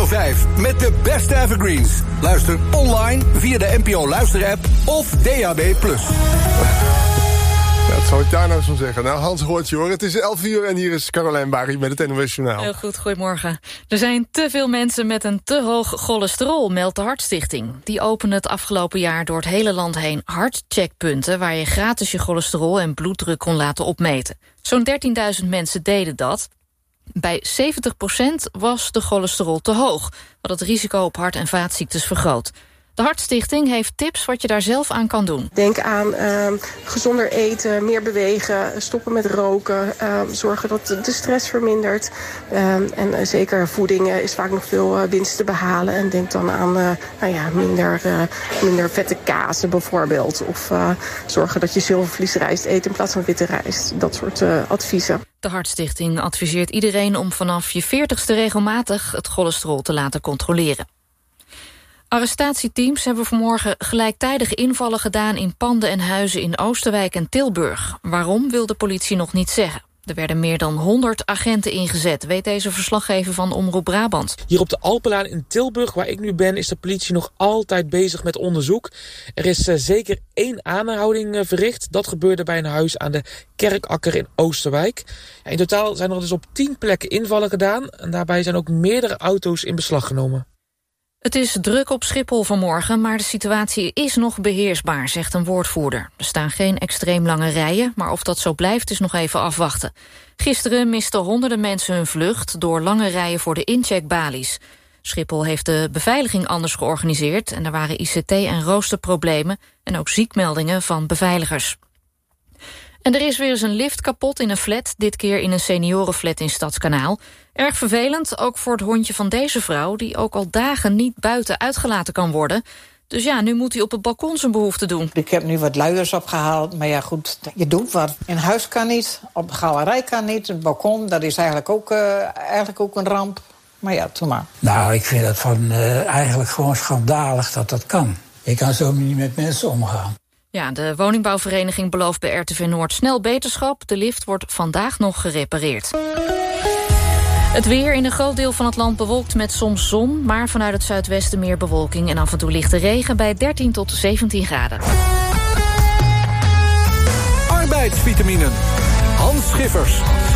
Radio 5 met de beste evergreens. Luister online via de NPO Luisterapp of DAB+. Ja, wat zou ik daar nou zo zeggen? Nou, Hans hoort je hoor. Het is 11:00 en hier is Caroline Bari met het NOS Journaal. Heel goed, goedemorgen. Er zijn te veel mensen met een te hoog cholesterol, meldt de Hartstichting. Die openen het afgelopen jaar door het hele land heen hartcheckpunten, waar je gratis je cholesterol en bloeddruk kon laten opmeten. Zo'n 13.000 mensen deden dat. Bij 70% was de cholesterol te hoog, wat het risico op hart- en vaatziektes vergroot. De Hartstichting heeft tips wat je daar zelf aan kan doen. Denk aan gezonder eten, meer bewegen, stoppen met roken, zorgen dat de stress vermindert. En zeker voeding is vaak nog veel winst te behalen. En denk dan aan minder vette kazen bijvoorbeeld. Of zorgen dat je zilvervliesrijst eet in plaats van witte rijst. Dat soort adviezen. De Hartstichting adviseert iedereen om vanaf je 40ste regelmatig het cholesterol te laten controleren. Arrestatieteams hebben vanmorgen gelijktijdige invallen gedaan in panden en huizen in Oosterwijk en Tilburg. Waarom wil de politie nog niet zeggen. Er werden meer dan 100 agenten ingezet, weet deze verslaggever van Omroep Brabant. Hier op de Alpenlaan in Tilburg, waar ik nu ben, is de politie nog altijd bezig met onderzoek. Er is zeker 1 aanhouding verricht. Dat gebeurde bij een huis aan de Kerkakker in Oosterwijk. Ja, in totaal zijn er dus op 10 plekken invallen gedaan. En daarbij zijn ook meerdere auto's in beslag genomen. Het is druk op Schiphol vanmorgen, maar de situatie is nog beheersbaar, zegt een woordvoerder. Er staan geen extreem lange rijen, maar of dat zo blijft is nog even afwachten. Gisteren misten honderden mensen hun vlucht door lange rijen voor de incheckbalies. Schiphol heeft de beveiliging anders georganiseerd en er waren ICT- en roosterproblemen en ook ziekmeldingen van beveiligers. En er is weer eens een lift kapot in een flat, dit keer in een seniorenflat in Stadskanaal. Erg vervelend, ook voor het hondje van deze vrouw, die ook al dagen niet buiten uitgelaten kan worden. Dus ja, nu moet hij op het balkon zijn behoefte doen. Ik heb nu wat luiers opgehaald, maar ja goed, je doet wat. In huis kan niet, op de galerij kan niet, het balkon, dat is eigenlijk ook een ramp. Maar ja, doe maar. Nou, ik vind het eigenlijk gewoon schandalig dat dat kan. Je kan zo niet met mensen omgaan. Ja, de woningbouwvereniging belooft bij RTV Noord snel beterschap. De lift wordt vandaag nog gerepareerd. Het weer in een groot deel van het land bewolkt met soms zon, maar vanuit het zuidwesten meer bewolking en af en toe lichte regen bij 13 tot 17 graden. Arbeidsvitaminen. Hans Schiffers.